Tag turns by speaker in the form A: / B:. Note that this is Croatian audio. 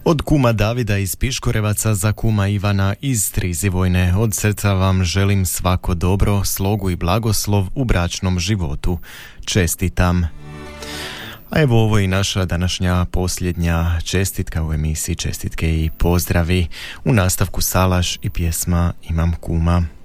A: Od kuma Davida iz Piškorevaca za kuma Ivana iz Strizivojne. Od srca vam želim svako dobro, slogu i blagoslov u bračnom životu. Čestitam. A evo ovo je i naša današnja posljednja čestitka u emisiji Čestitke i pozdravi. U nastavku salaš i pjesma Imam kuma.